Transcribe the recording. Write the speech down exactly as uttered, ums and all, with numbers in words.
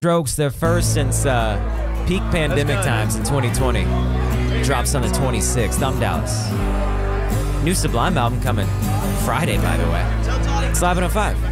Strokes, their first since uh, peak pandemic times in twenty twenty. Drops on the twenty-sixth. I'm Dallas. New Sublime album coming Friday, by the way. It's live on five.